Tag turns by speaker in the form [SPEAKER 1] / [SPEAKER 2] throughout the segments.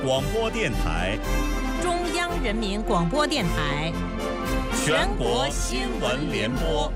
[SPEAKER 1] 广播电台、
[SPEAKER 2] 中央人民广播电台、
[SPEAKER 1] 全国新闻联播。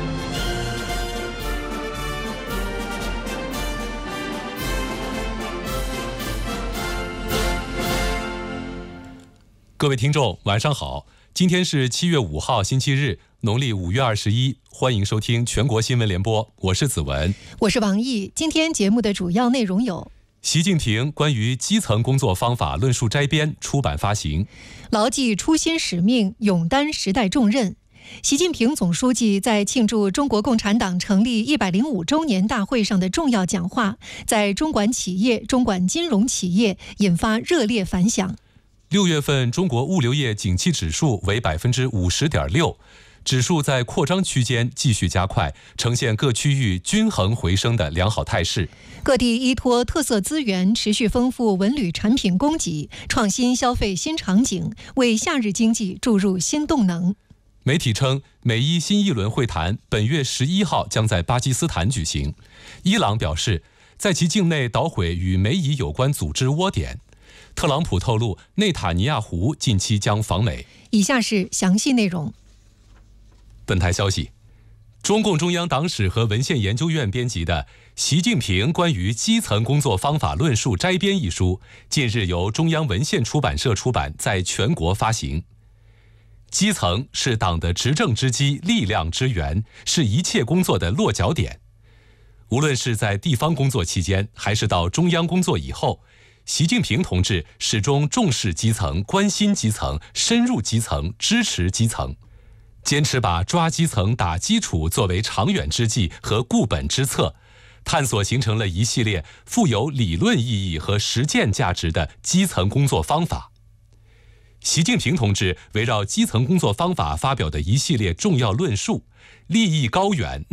[SPEAKER 3] 各位听众，晚上好！今天是7月5号，星期日，农历5月21。欢迎收听全国新闻联播，我是子文，
[SPEAKER 4] 我是王毅。今天节目的主要内容有：
[SPEAKER 3] 习近平关于基层工作方法论述摘编出版发行；
[SPEAKER 4] 牢记初心使命，勇担时代重任。习近平总书记在庆祝中国共产党成立105周年大会上的重要讲话，在中管企业、中管金融企业引发热烈反响。
[SPEAKER 3] 6月份中国物流业景气指数为 50.6%， 指数在扩张区间继续加快，呈现各区域均衡回升的良好态势。
[SPEAKER 4] 各地依托特色资源，持续丰富文旅产品供给，创新消费新场景，为夏日经济注入新动能。
[SPEAKER 3] 媒体称，美伊新一轮会谈本月11号将在巴基斯坦举行。伊朗表示，在其境内捣毁与美伊有关组织窝点。特朗普透露，内塔尼亚胡近期将访美。
[SPEAKER 4] 以下是详细内容。
[SPEAKER 3] 本台消息，中共中央党史和文献研究院编辑的《习近平关于基层工作方法论述摘编》一书，近日由中央文献出版社出版，在全国发行。基层是党的执政之基、力量之源，是一切工作的落脚点。无论是在地方工作期间，还是到中央工作以后，习近平同志始终重视基层、关心基层、深入基层、支持基层，坚持把抓基层、打基础作为长远之计和固本之策，探索形成了一系列富有理论意义和实践价值的基层工作方法。习近平同志围绕基层工作方法发表的一系列重要论述，立意高远，